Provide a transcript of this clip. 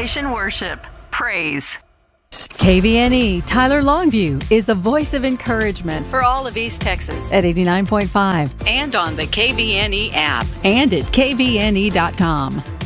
Revelation Worship. Praise. KVNE Tyler Longview is the voice of encouragement for all of East Texas at 89.5 and on the KVNE app and at kvne.com.